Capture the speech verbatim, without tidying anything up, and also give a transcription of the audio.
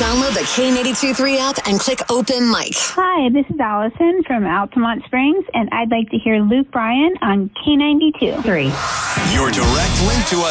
Download the K ninety-two point three app and click Open Mic. Hi, this is Allison from Altamont Springs, and I'd like to hear Luke Bryan on K ninety-two point three. Your direct link to us